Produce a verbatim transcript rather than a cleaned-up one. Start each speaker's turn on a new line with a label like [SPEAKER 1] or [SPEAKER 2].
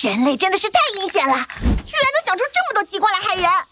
[SPEAKER 1] 人类真的是太阴险了，居然能想出这么多奇怪来害人。